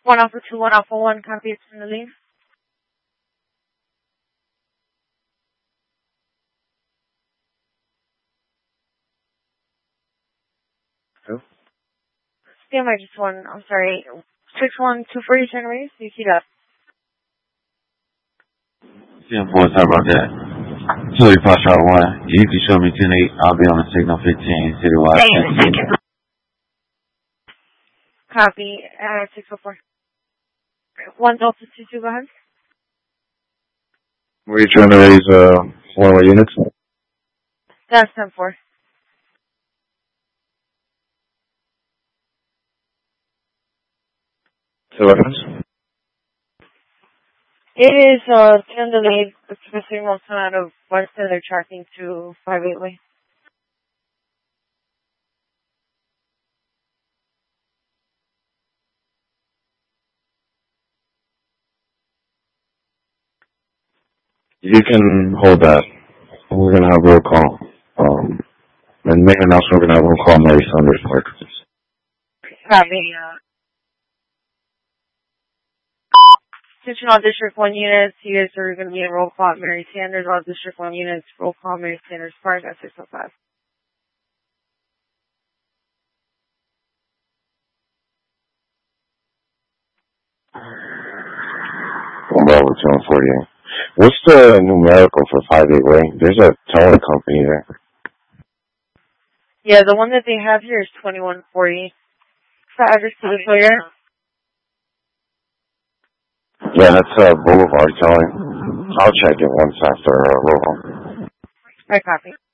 1 Alpha 2, 1 Alpha 1, copy, it's in the lead. Who? CMI just 1, I'm sorry, 61240, turn raise, you see that. CM4, sorry about that. Sorry, Foxtrot 1. You can show me 10-8. I'll be on the signal 15, citywide. Copy, 604. 1 Delta 22, go ahead. Were you trying to raise one more units? That's 10-4. Two weapons? It is, 10 delayed, the signal's come out of west and they're tracking to 5-8 You can hold that. We're going to have roll call. And make an announcement, we're going to have roll call Mary Saunders Park. Copy, Attention all District 1 units, you guys are going to be in roll call at Mary Sanders. All District 1 units, roll call Mary Sanders Park at 605. Bravo 248. What's the numerical for 5-8 way? There's a towing company there. Yeah, the one that they have here is 2140. The address to the clear? Yeah, that's Boulevard towing. I'll check it once after roll call. I copy.